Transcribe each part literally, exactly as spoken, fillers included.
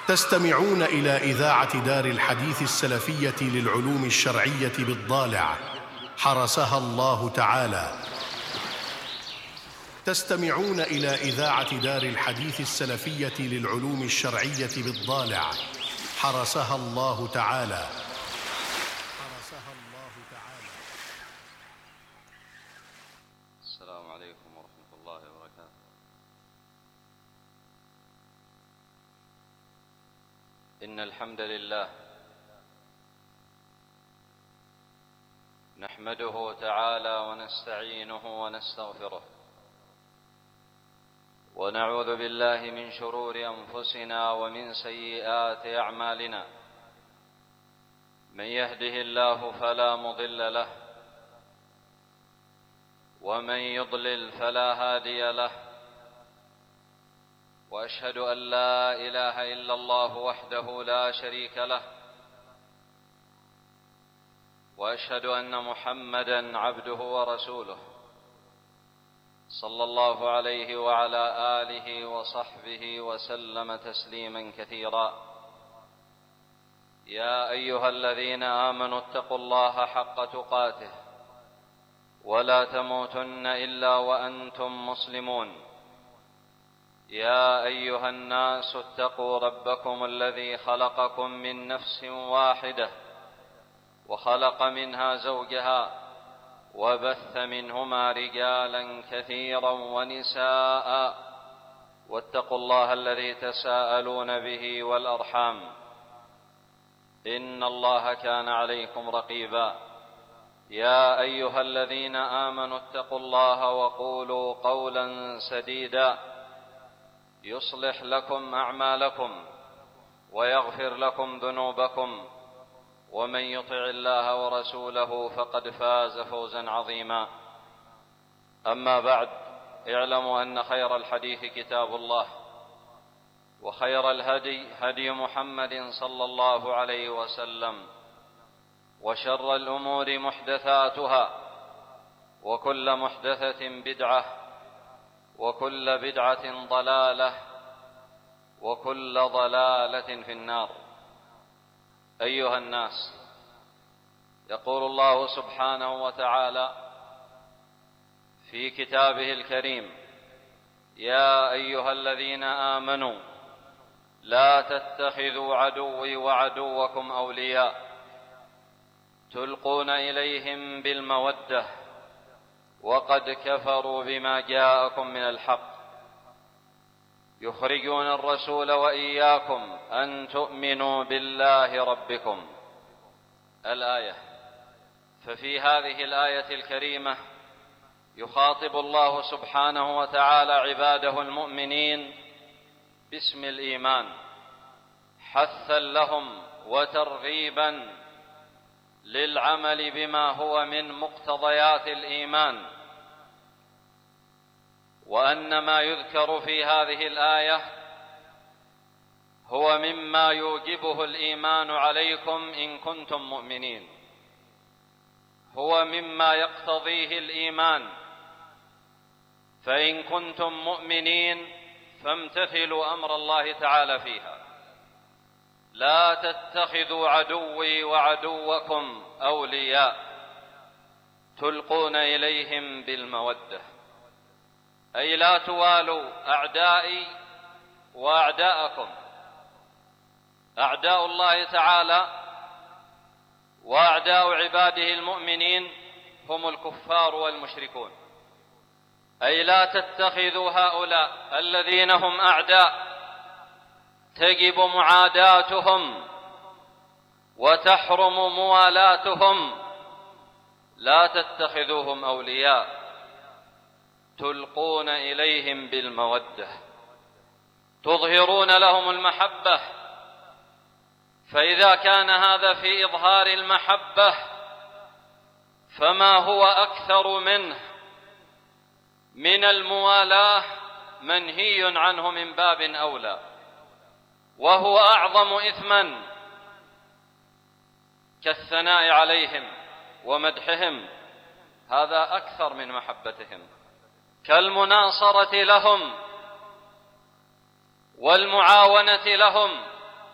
تستمعون إلى إذاعة دار الحديث السلفية للعلوم الشرعية بالضالع حرسها الله تعالى. تستمعون إلى إذاعة دار الحديث السلفية للعلوم الشرعية بالضالع حرسها الله تعالى. السلام عليكم ورحمة الله وبركاته. إن الحمد لله نحمده تعالى ونستعينه ونستغفره، ونعوذ بالله من شرور أنفسنا ومن سيئات أعمالنا. من يهده الله فلا مضل له، ومن يضلل فلا هادي له، وأشهد أن لا إله إلا الله وحده لا شريك له، وأشهد أن محمدًا عبده ورسوله صلى الله عليه وعلى آله وصحبه وسلم تسليمًا كثيرا. يا أيها الذين آمنوا اتقوا الله حق تقاته ولا تموتن إلا وأنتم مسلمون. يا أيها الناس اتقوا ربكم الذي خلقكم من نفس واحدة وخلق منها زوجها وبث منهما رجالا كثيرا ونساء، واتقوا الله الذي تساءلون به والأرحام، إن الله كان عليكم رقيبا. يا أيها الذين آمنوا اتقوا الله وقولوا قولا سديدا يصلح لكم أعمالكم ويغفر لكم ذنوبكم، ومن يطع الله ورسوله فقد فاز فوزا عظيما. أما بعد، اعلموا أن خير الحديث كتاب الله، وخير الهدي هدي محمد صلى الله عليه وسلم، وشر الأمور محدثاتها، وكل محدثة بدعة، وكل بدعة ضلالة، وكل ضلالة في النار. أيها الناس، يقول الله سبحانه وتعالى في كتابه الكريم: يا أيها الذين آمنوا لا تتخذوا عدوي وعدوكم أولياء تلقون إليهم بالمودة وقد كفروا بما جاءكم من الحق يخرجون الرسول وإياكم أن تؤمنوا بالله ربكم. الآية. ففي هذه الآية الكريمة يخاطب الله سبحانه وتعالى عباده المؤمنين باسم الإيمان، حثا لهم وترغيبا للعمل بما هو من مقتضيات الإيمان، وأن ما يذكر في هذه الآية هو مما يوجبه الإيمان عليكم إن كنتم مؤمنين، هو مما يقتضيه الإيمان. فإن كنتم مؤمنين فامتثلوا أمر الله تعالى فيها. لا تتخذوا عدوي وعدوكم أولياء تلقون إليهم بالمودة، أي لا توالوا أعدائي وأعداءكم. أعداء الله تعالى وأعداء عباده المؤمنين هم الكفار والمشركون، أي لا تتخذوا هؤلاء الذين هم أعداء تجب معاداتهم وتحرم موالاتهم، لا تتخذوهم أولياء تلقون إليهم بالمودة، تظهرون لهم المحبة. فإذا كان هذا في إظهار المحبة فما هو أكثر منه من الموالاة منهي عنه من باب أولى، وهو أعظم إثما كالثناء عليهم ومدحهم، هذا أكثر من محبتهم، كالمناصرة لهم والمعاونة لهم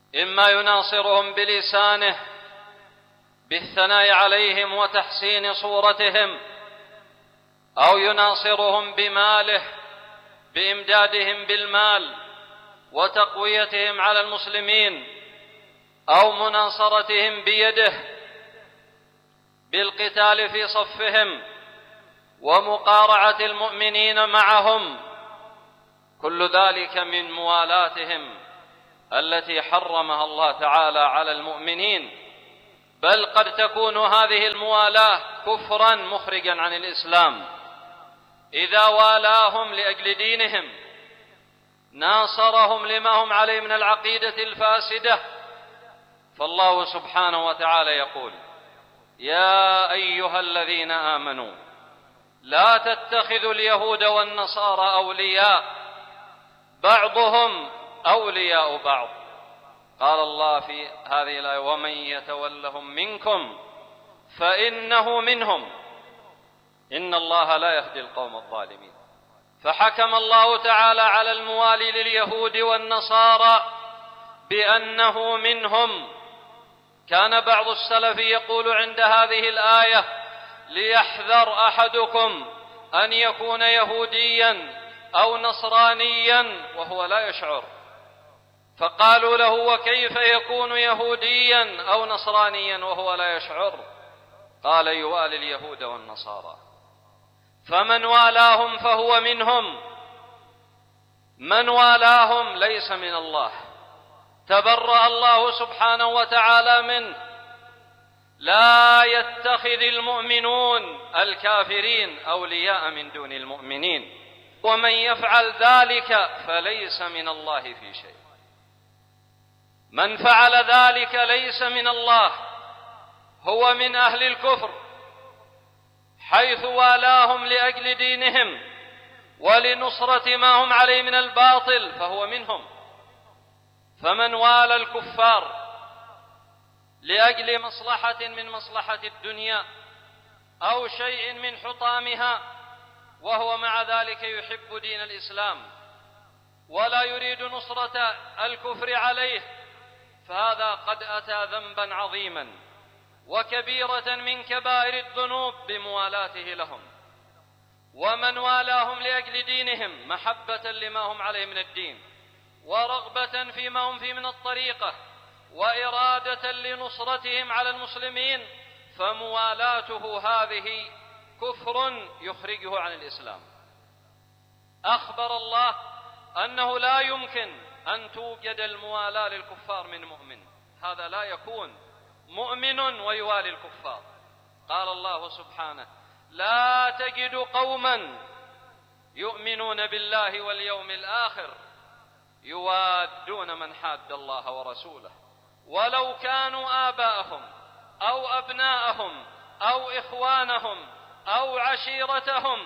إما يناصرهم بلسانه بالثناء عليهم وتحسين صورتهم، أو يناصرهم بماله بإمدادهم بالمال وتقويتهم على المسلمين، أو مناصرتهم بيده بالقتال في صفهم ومقارعة المؤمنين معهم. كل ذلك من موالاتهم التي حرمها الله تعالى على المؤمنين، بل قد تكون هذه الموالاة كفرا مخرجا عن الإسلام. إذا والاهم لأجل دينهم، ناصرهم لما هم عليه من العقيدة الفاسدة، فالله سبحانه وتعالى يقول: يا أيها الذين آمنوا لا تتخذوا اليهود والنصارى أولياء بعضهم أولياء بعض. قال الله في هذه الآية: ومن يتولهم منكم فإنه منهم إن الله لا يهدي القوم الظالمين. فحكم الله تعالى على الموالي لليهود والنصارى بأنه منهم. كان بعض السلف يقول عند هذه الآية: ليحذر أحدكم أن يكون يهوديا أو نصرانيا وهو لا يشعر. فقالوا له: وكيف يكون يهوديا أو نصرانيا وهو لا يشعر؟ قال: يوالي اليهود والنصارى، فمن والاهم فهو منهم، من والاهم ليس من الله، تبرأ الله سبحانه وتعالى منه. لا يتخذ المؤمنون الكافرين أولياء من دون المؤمنين، ومن يفعل ذلك فليس من الله في شيء. من فعل ذلك ليس من الله، هو من أهل الكفر، حيث والاهم لأجل دينهم ولنصرة ما هم عليه من الباطل فهو منهم. فمن والى الكفار لأجل مصلحة من مصلحة الدنيا أو شيء من حطامها، وهو مع ذلك يحب دين الإسلام ولا يريد نصرة الكفر عليه، فهذا قد أتى ذنبا عظيما وكبيرة من كبائر الذنوب بموالاته لهم. ومن والاهم لأجل دينهم محبة لما هم عليه من الدين ورغبة فيما هم فيه من الطريقة وإرادة لنصرتهم على المسلمين، فموالاته هذه كفر يخرجه عن الإسلام. أخبر الله أنه لا يمكن أن توجد الموالاة للكفار من مؤمن، هذا لا يكون مؤمن ويوالي الكفار. قال الله سبحانه: لا تجد قوما يؤمنون بالله واليوم الآخر يوادون من حاد الله ورسوله ولو كانوا آباءهم أو أبناءهم أو إخوانهم أو عشيرتهم.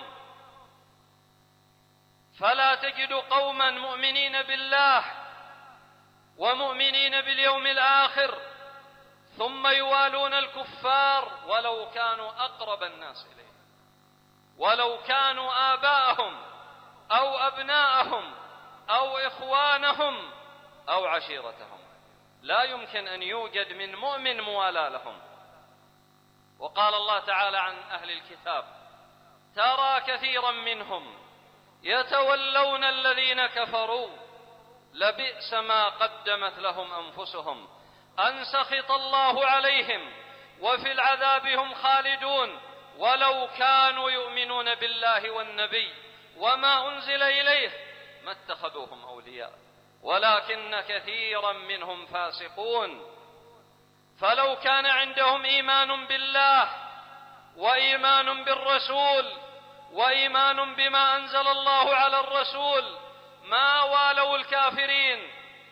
فلا تجد قوما مؤمنين بالله ومؤمنين باليوم الآخر ثم يوالون الكفار ولو كانوا أقرب الناس إليه، ولو كانوا آباءهم أو أبناءهم أو إخوانهم أو عشيرتهم. لا يمكن أن يوجد من مؤمن موالاة لهم. وقال الله تعالى عن أهل الكتاب: ترى كثيرا منهم يتولون الذين كفروا لبئس ما قدمت لهم أنفسهم أن سخط الله عليهم وفي العذاب هم خالدون ولو كانوا يؤمنون بالله والنبي وما أنزل إليه ما اتخذوهم أولياء ولكن كثيرا منهم فاسقون. فلو كان عندهم إيمان بالله وإيمان بالرسول وإيمان بما أنزل الله على الرسول ما والوا الكافرين،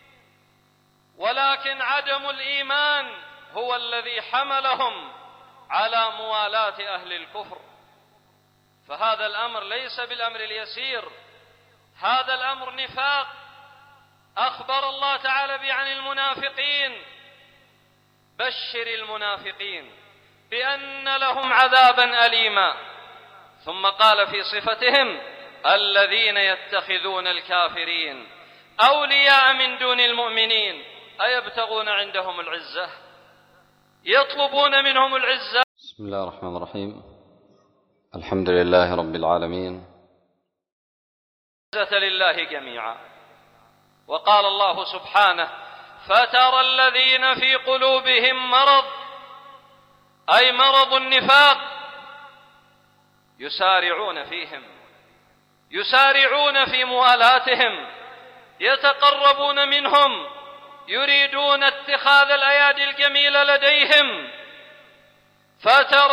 ولكن عدم الإيمان هو الذي حملهم على موالاة أهل الكفر. فهذا الأمر ليس بالأمر اليسير، هذا الأمر نفاق أخبر الله تعالى به عن المنافقين: بشر المنافقين بأن لهم عذابا أليما. ثم قال في صفتهم: الذين يتخذون الكافرين أولياء من دون المؤمنين أيبتغون عندهم العزة؟ يطلبون منهم العزة. بسم الله الرحمن الرحيم. الحمد لله رب العالمين. العزة لله جميعا. وقال الله سبحانه: فترى الذين في قلوبهم مرض، أي مرض النفاق، يسارعون فيهم، يسارعون في موالاتهم، يتقربون منهم، يريدون اتخاذ الأيادي الجميلة لديهم. فترى